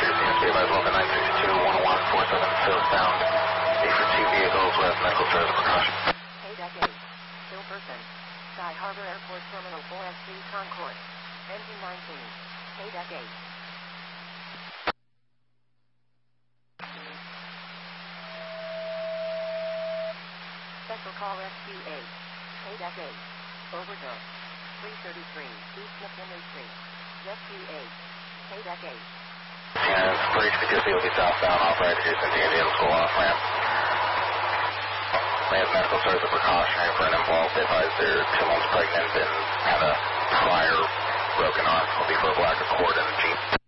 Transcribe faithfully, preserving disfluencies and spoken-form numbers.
Cruise units, be advised, Delta nine six two, one one four seven, southbound. A for two vehicles with medical service precaution. Hey, deck eight. Still person. Sky Harbor Airport Terminal four S three Concourse. Engine nineteen. Hey, deck eight. Special call Rescue eight. Hey, deck eight. Overdose. three thirty-three East McKinley Street. Rescue eight. Hey, deck eight. And for H P two C will be southbound off right here to the Indian School off ramp. They have medical service precautionary for an involved. They advise they're two months pregnant and had a prior broken arm. Will be for a black Accord and a Jeep.